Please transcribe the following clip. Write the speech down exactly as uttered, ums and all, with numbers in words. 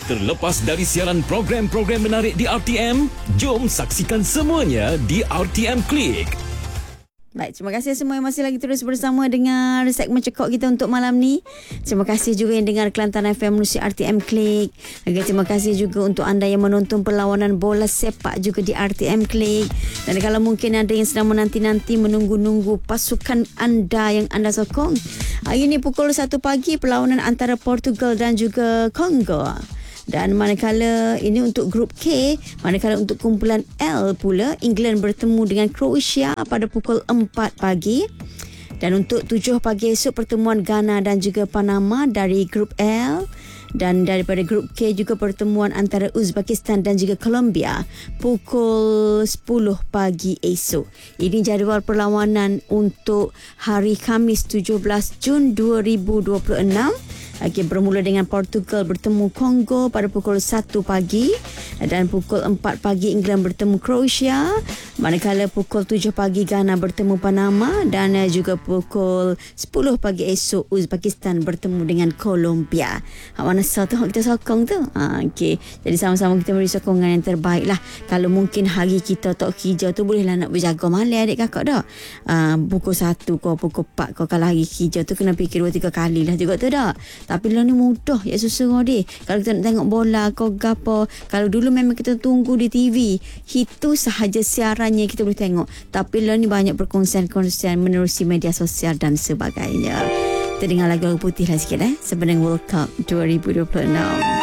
Terlepas dari siaran program-program menarik di R T M, jom saksikan semuanya di R T M Click. Baik, terima kasih semua yang masih lagi terus bersama dengar segmen Cekok kita untuk malam ni. Terima kasih juga yang dengar Kelantan F M melalui R T M Click. Lagi terima kasih juga untuk anda yang menonton perlawanan bola sepak juga di R T M Click. Dan kalau mungkin ada yang sedang menanti-nanti menunggu-nunggu pasukan anda yang anda sokong. Hari ini pukul satu pagi perlawanan antara Portugal dan juga Kongo. Dan manakala ini untuk grup K, manakala untuk kumpulan L pula, England bertemu dengan Croatia pada pukul empat pagi. Dan untuk tujuh pagi esok pertemuan Ghana dan juga Panama dari grup L. Dan daripada grup K juga pertemuan antara Uzbekistan dan juga Colombia pukul sepuluh pagi esok. Ini jadual perlawanan untuk hari Khamis tujuh belas Jun dua ribu dua puluh enam. Okay, bermula dengan Portugal bertemu Kongo pada pukul satu pagi dan pukul empat pagi England bertemu Croatia, manakala pukul tujuh pagi Ghana bertemu Panama dan juga pukul sepuluh pagi esok Uzbekistan bertemu dengan Colombia. Hak mana satu kita sokong tu? Ha, okay. Jadi sama-sama kita beri sokongan yang terbaik lah. Kalau mungkin hari kita tok hijau tu bolehlah nak berjaga malam adik kakak dah. Ha, pukul satu kau, pukul empat kau, kalau hari hijau tu kena fikir dua tiga kali lah juga tu dah. Tapi lah ni mudah ya susah dia. Kalau kita nak tengok bola kau gapo, kalau dulu memang kita tunggu di T V, itu sahaja siarannya kita boleh tengok. Tapi lah ni banyak perkongsian-kongsian menerusi media sosial dan sebagainya. Kita dengar lagu putih lah sikit eh sebelum World Cup dua ribu dua puluh enam.